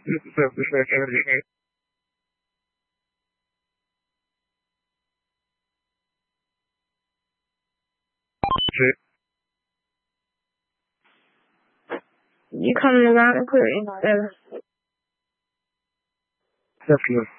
You coming around and put it in there. Yes,